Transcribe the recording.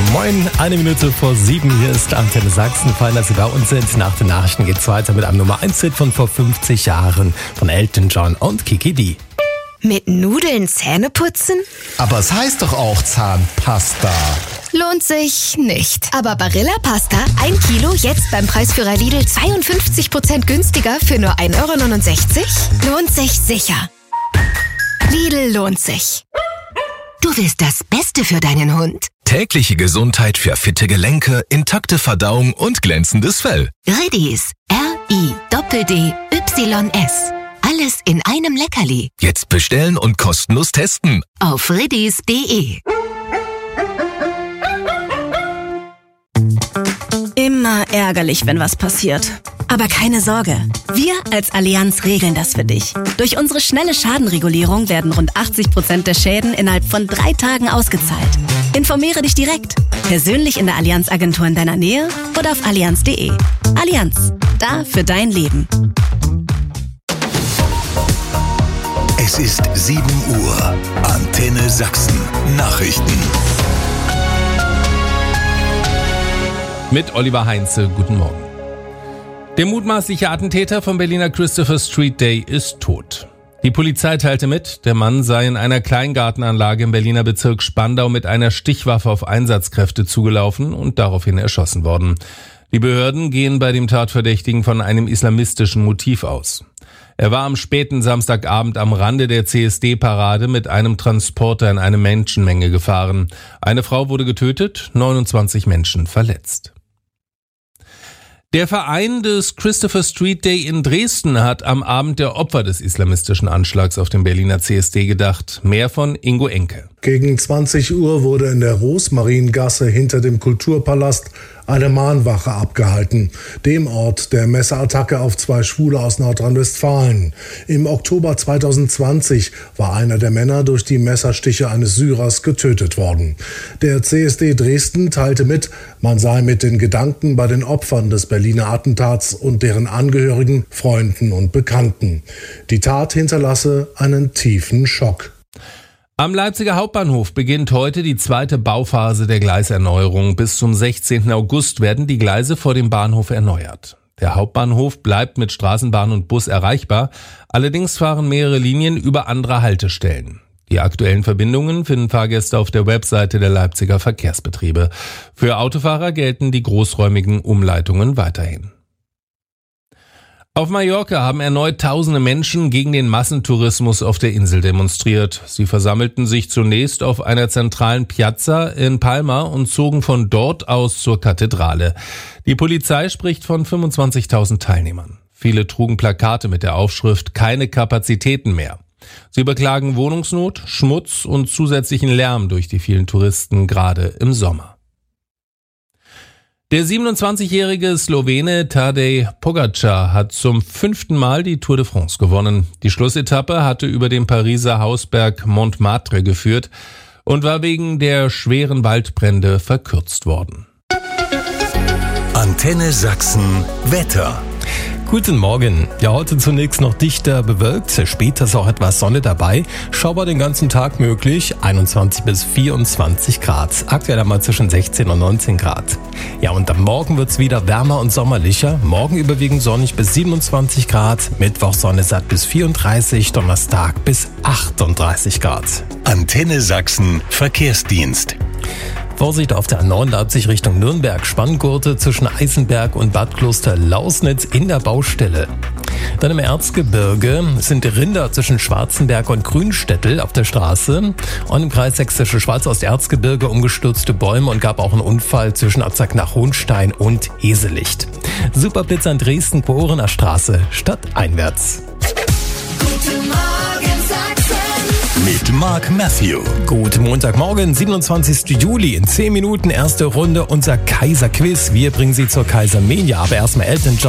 Moin, 1:07, hier ist Antenne Sachsen. Fein, dass Sie bei uns sind. Nach den Nachrichten geht's weiter mit einem Nummer 1-Hit von vor 50 Jahren von Elton John und Kiki Dee. Mit Nudeln Zähne putzen? Aber es heißt doch auch Zahnpasta. Lohnt sich nicht. Aber Barilla Pasta 1 Kilo jetzt beim Preisführer Lidl 52% günstiger für nur 1,69 €? Lohnt sich sicher. Lidl lohnt sich. Du willst das Beste für deinen Hund. Tägliche Gesundheit für fitte Gelenke, intakte Verdauung und glänzendes Fell. Riddies. RIDDYS. Alles in einem Leckerli. Jetzt bestellen und kostenlos testen. Auf riddies.de. Immer ärgerlich, wenn was passiert. Aber keine Sorge, wir als Allianz regeln das für dich. Durch unsere schnelle Schadenregulierung werden rund 80% der Schäden innerhalb von 3 Tagen ausgezahlt. Informiere dich direkt, persönlich in der Allianz-Agentur in deiner Nähe oder auf allianz.de. Allianz, da für dein Leben. Es ist 7 Uhr. Antenne Sachsen. Nachrichten. Mit Oliver Heinze, guten Morgen. Der mutmaßliche Attentäter vom Berliner Christopher Street Day ist tot. Die Polizei teilte mit, der Mann sei in einer Kleingartenanlage im Berliner Bezirk Spandau mit einer Stichwaffe auf Einsatzkräfte zugelaufen und daraufhin erschossen worden. Die Behörden gehen bei dem Tatverdächtigen von einem islamistischen Motiv aus. Er war am späten Samstagabend am Rande der CSD-Parade mit einem Transporter in eine Menschenmenge gefahren. Eine Frau wurde getötet, 29 Menschen verletzt. Der Verein des Christopher Street Day in Dresden hat am Abend der Opfer des islamistischen Anschlags auf dem Berliner CSD gedacht. Mehr von Ingo Enke. Gegen 20 Uhr wurde in der Rosmaringasse hinter dem Kulturpalast eine Mahnwache abgehalten, dem Ort der Messerattacke auf 2 Schwule aus Nordrhein-Westfalen. Im Oktober 2020 war einer der Männer durch die Messerstiche eines Syrers getötet worden. Der CSD Dresden teilte mit, man sei mit den Gedanken bei den Opfern des Berliner Attentats und deren Angehörigen, Freunden und Bekannten. Die Tat hinterlasse einen tiefen Schock. Am Leipziger Hauptbahnhof beginnt heute die zweite Bauphase der Gleiserneuerung. Bis zum 16. August werden die Gleise vor dem Bahnhof erneuert. Der Hauptbahnhof bleibt mit Straßenbahn und Bus erreichbar. Allerdings fahren mehrere Linien über andere Haltestellen. Die aktuellen Verbindungen finden Fahrgäste auf der Webseite der Leipziger Verkehrsbetriebe. Für Autofahrer gelten die großräumigen Umleitungen weiterhin. Auf Mallorca haben erneut tausende Menschen gegen den Massentourismus auf der Insel demonstriert. Sie versammelten sich zunächst auf einer zentralen Piazza in Palma und zogen von dort aus zur Kathedrale. Die Polizei spricht von 25.000 Teilnehmern. Viele trugen Plakate mit der Aufschrift "Keine Kapazitäten mehr". Sie beklagen Wohnungsnot, Schmutz und zusätzlichen Lärm durch die vielen Touristen, gerade im Sommer. Der 27-jährige Slowene Tadej Pogačar hat zum 5. Mal die Tour de France gewonnen. Die Schlussetappe hatte über den Pariser Hausberg Montmartre geführt und war wegen der schweren Waldbrände verkürzt worden. Antenne Sachsen. Wetter. Guten Morgen. Ja, heute zunächst noch dichter bewölkt, später ist auch etwas Sonne dabei. Schaubar den ganzen Tag möglich, 21 bis 24 Grad. Aktuell einmal zwischen 16 und 19 Grad. Ja, und am Morgen wird's wieder wärmer und sommerlicher. Morgen überwiegend sonnig bis 27 Grad, Mittwoch Sonne satt bis 34, Donnerstag bis 38 Grad. Antenne Sachsen. Verkehrsdienst. Vorsicht auf der A9 Leipzig Richtung Nürnberg. Spanngurte zwischen Eisenberg und Bad Kloster-Lausnitz in der Baustelle. Dann im Erzgebirge sind Rinder zwischen Schwarzenberg und Grünstädtel auf der Straße. Und im Kreis Sächsische Schweiz aus dem Erzgebirge umgestürzte Bäume und gab auch einen Unfall zwischen Absack-nach-Hohnstein und Heselicht. Superblitz an Dresden-Korener Straße stadteinwärts. Guten Morgen Sachsen. Mit Mark Matthew. Guten Montagmorgen, 27. Juli. In 10 Minuten erste Runde unser Kaiser-Quiz. Wir bringen Sie zur Kaisermania. Aber erstmal Elton John.